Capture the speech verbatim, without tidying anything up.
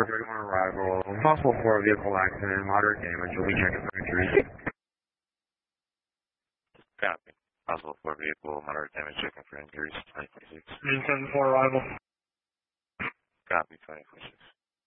thirty-one arrival. Possible for a vehicle accident, moderate damage. We'll be checking for injuries. Copy. Possible for vehicle, moderate damage, checking for injuries, twenty twenty-six. Green seven four arrival. Copy, twenty twenty-six.